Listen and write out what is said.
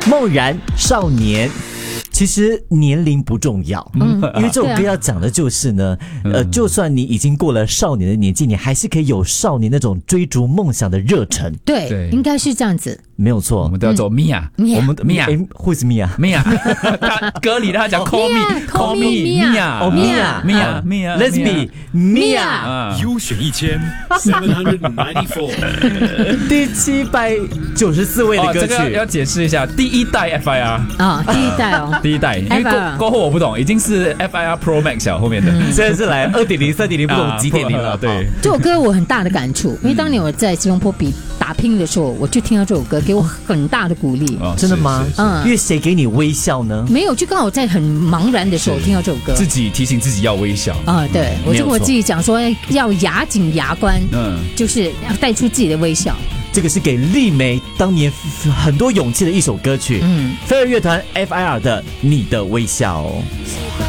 梦然少年。其实年龄不重要，因为这首歌要讲的就是呢，就算你已经过了少年的年纪，你还是可以有少年那种追逐梦想的热忱。 对，应该是这样子。 没有错， 我们都要走 Mia， 我们 Mia，Who is Mia？ Mia， 歌里他讲 Call me，Call me，Mia，Let's be Mia。 优选1000，794。 第794位的歌曲， 这个要解释一下，第一代 FIR 啊，第一代哦， 第一代，因为过后我不懂，已经是 FIR Pro Max 了，后面的现在是来2.0、3.0，不懂几点零了。对， 这首歌有很大的感触，因为当年我在吉隆坡打拼的时候，我就听到这首歌，给我很大的鼓励。 真的吗？因为谁给你微笑呢？ 没有，就刚好在很茫然的时候听到这首歌， 自己提醒自己要微笑啊。对，我就跟我自己讲说，要牙紧牙关，就是要带出自己的微笑。 这个是给丽梅当年很多勇气的一首歌曲，飞儿乐团 FIR 的《你的微笑》。